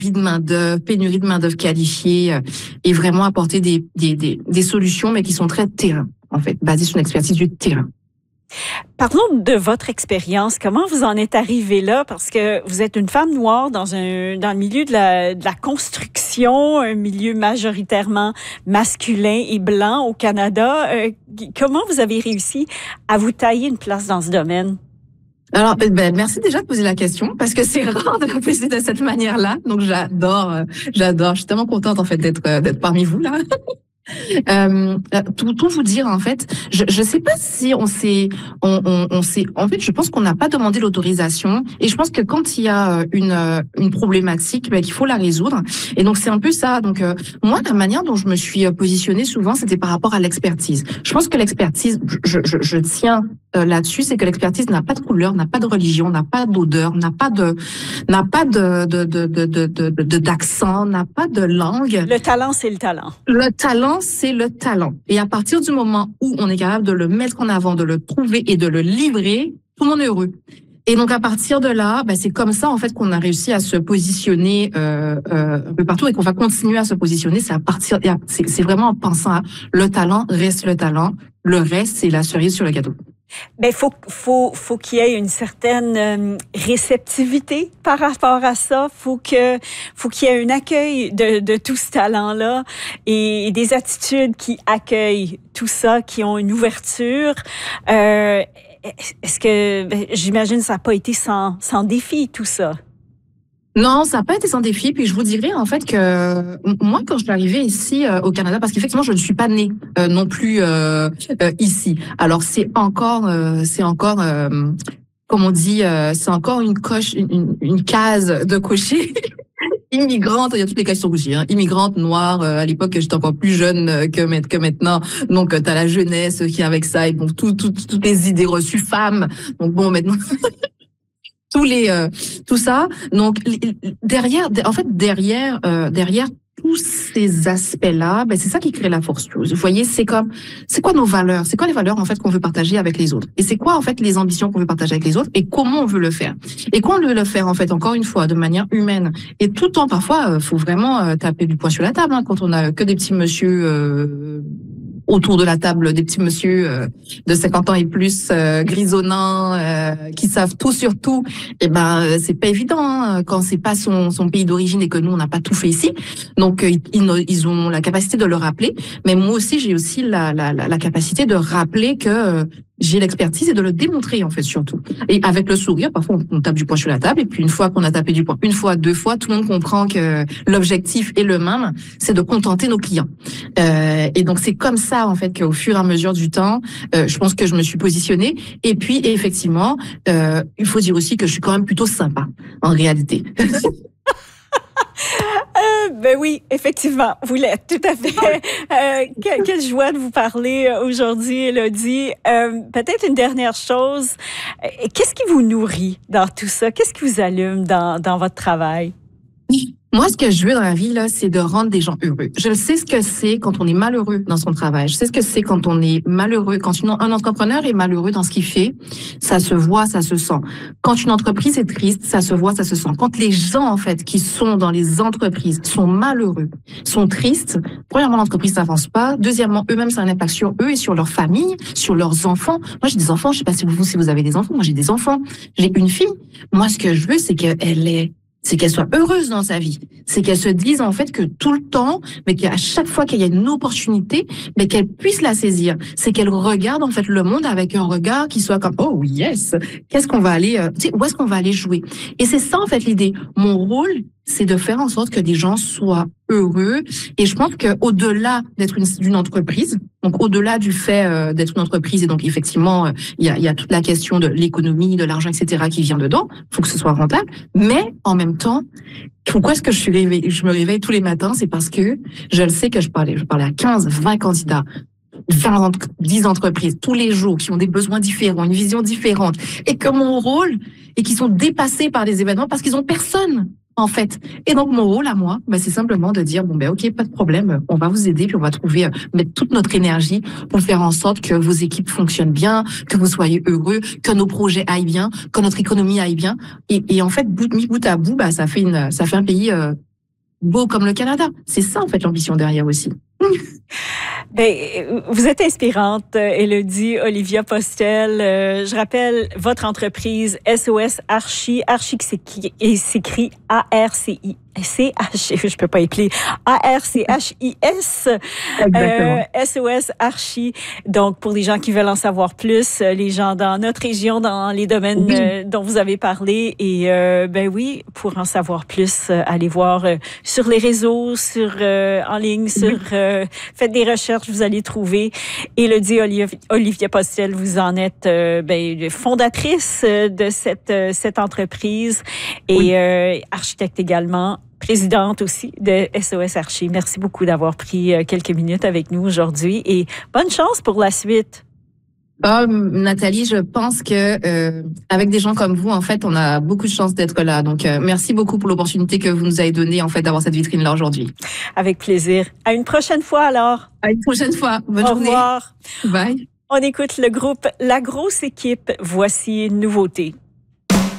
pénurie de main-d'œuvre qualifiée, et vraiment apporter des solutions, mais qui sont très terrain, en fait, basées sur une expertise du terrain. Parlons de votre expérience. Comment vous en êtes arrivée là? Parce que vous êtes une femme noire dans le milieu de la construction, un milieu majoritairement masculin et blanc au Canada. Comment vous avez réussi à vous tailler une place dans ce domaine? Alors, merci déjà de poser la question, parce que c'est rare de la poser de cette manière-là. Donc, j'adore. Je suis tellement contente, en fait, d'être parmi vous, là. Tout vous dire, en fait, je sais pas si on s'est, en fait, je pense qu'on n'a pas demandé l'autorisation, et je pense que quand il y a une problématique, qu'il faut la résoudre. Et donc, c'est un peu ça. Donc, moi, la manière dont je me suis positionnée souvent, c'était par rapport à l'expertise. Je pense que l'expertise, je tiens là-dessus, c'est que l'expertise n'a pas de couleur, n'a pas de religion, n'a pas d'odeur, n'a pas d'accent, n'a pas de langue. Le talent, c'est le talent. Le talent, c'est le talent. Et à partir du moment où on est capable de le mettre en avant, de le trouver et de le livrer, tout le monde est heureux. Et donc, à partir de là, c'est comme ça, en fait, qu'on a réussi à se positionner un peu partout, et qu'on va continuer à se positionner. C'est vraiment en pensant à le talent reste le talent. Le reste, c'est la cerise sur le gâteau. Faut qu'il y ait une certaine réceptivité par rapport à ça. Faut qu'il y ait un accueil de tout ce talent-là, et des attitudes qui accueillent tout ça, qui ont une ouverture. Est-ce que, j'imagine, ça n'a pas été sans défi, tout ça? Non, ça n'a pas été sans défi. Puis je vous dirais, en fait, que moi, quand je suis arrivée ici au Canada, parce qu'effectivement, je ne suis pas née non plus ici. Alors c'est encore, comme on dit, c'est encore une case de cocher. Immigrante, il y a toutes les cases qui sont cochées. Immigrante, noire. À l'époque, j'étais encore plus jeune que maintenant. Donc, t'as la jeunesse qui est avec ça, et bon, toutes les idées reçues femmes. Donc bon, maintenant. Tout ça. Donc derrière tous ces aspects-là, c'est ça qui crée la force. Vous voyez, c'est quoi nos valeurs? C'est quoi les valeurs, en fait, qu'on veut partager avec les autres? Et c'est quoi, en fait, les ambitions qu'on veut partager avec les autres? Et comment on veut le faire? Et quand on veut le faire, en fait, encore une fois, de manière humaine. Et tout le temps, parfois, faut vraiment taper du poing sur la table, quand on a que des petits monsieur autour de la table, des petits monsieur de 50 ans et plus, grisonnants, qui savent tout sur tout. Et c'est pas évident quand c'est pas son pays d'origine, et que nous on n'a pas tout fait ici. Donc ils ont la capacité de le rappeler, mais moi aussi j'ai aussi la capacité de rappeler que j'ai l'expertise, et de le démontrer, en fait, surtout. Et avec le sourire, parfois on tape du poing sur la table, et puis une fois qu'on a tapé du poing, une fois, deux fois, tout le monde comprend que l'objectif est le même, c'est de contenter nos clients. Et donc c'est comme ça, en fait, qu'au fur et à mesure du temps, je pense que je me suis positionnée. Et puis effectivement, il faut dire aussi que je suis quand même plutôt sympa, en réalité. Oui, effectivement, vous l'êtes, tout à fait. Quelle joie de vous parler aujourd'hui, Élodie. Peut-être une dernière chose. Qu'est-ce qui vous nourrit dans tout ça? Qu'est-ce qui vous allume dans votre travail? Moi, ce que je veux dans la vie, là, c'est de rendre des gens heureux. Je sais ce que c'est quand on est malheureux dans son travail. Je sais ce que c'est quand on est malheureux. Quand un entrepreneur est malheureux dans ce qu'il fait, ça se voit, ça se sent. Quand une entreprise est triste, ça se voit, ça se sent. Quand les gens, en fait, qui sont dans les entreprises sont malheureux, sont tristes, premièrement, l'entreprise n'avance pas. Deuxièmement, eux-mêmes, ça a un impact sur eux et sur leur famille, sur leurs enfants. Moi, j'ai des enfants. Je sais pas si vous avez des enfants. Moi, j'ai des enfants. J'ai une fille. Moi, ce que je veux, c'est qu'elle soit heureuse dans sa vie. C'est qu'elle se dise, en fait, que tout le temps, mais qu'à chaque fois qu'il y a une opportunité, mais qu'elle puisse la saisir. C'est qu'elle regarde, en fait, le monde avec un regard qui soit comme, oh yes, qu'est-ce qu'on va aller, où est-ce qu'on va aller jouer? Et c'est ça, en fait, l'idée. Mon rôle, c'est de faire en sorte que des gens soient heureux. Et je pense que au-delà d'être d'une entreprise, donc au-delà du fait d'être une entreprise, et donc effectivement, il y a toute la question de l'économie, de l'argent, etc. qui vient dedans. Il faut que ce soit rentable. Mais en même temps, pourquoi est-ce que je me réveille tous les matins? C'est parce que je le sais que je parlais à 15, 20 candidats, 10 entreprises tous les jours qui ont des besoins différents, une vision différente, et que mon rôle, et qui sont dépassés par des événements parce qu'ils ont personne, en fait. Et donc, mon rôle à moi, c'est simplement de dire, ok, pas de problème, on va vous aider, puis on va mettre toute notre énergie pour faire en sorte que vos équipes fonctionnent bien, que vous soyez heureux, que nos projets aillent bien, que notre économie aille bien. Et en fait, mis bout à bout, ça fait un pays beau comme le Canada. C'est ça, en fait, l'ambition derrière aussi. Ben, vous êtes inspirante, Élodie Olivia Postel. Je rappelle votre entreprise SOS Archi, Archi qui s'écrit ARCI. Je peux pas épeler ARCHIS. SOS Archi. Donc, pour les gens qui veulent en savoir plus, les gens dans notre région, dans les domaines dont vous avez parlé. Et ben oui, pour en savoir plus, allez voir sur les réseaux, en ligne, faites des recherches, vous allez trouver. Élodie Olivia Postel, vous en êtes fondatrice de cette entreprise et architecte également. Présidente aussi de SOS Archi. Merci beaucoup d'avoir pris quelques minutes avec nous aujourd'hui et bonne chance pour la suite. Nathalie, je pense que avec des gens comme vous, en fait, on a beaucoup de chance d'être là. Donc, merci beaucoup pour l'opportunité que vous nous avez donnée, en fait, d'avoir cette vitrine-là aujourd'hui. Avec plaisir. À une prochaine fois, alors. À une prochaine fois. Bonne journée. Au revoir. Bye. On écoute le groupe La Grosse Équipe. Voici une nouveauté.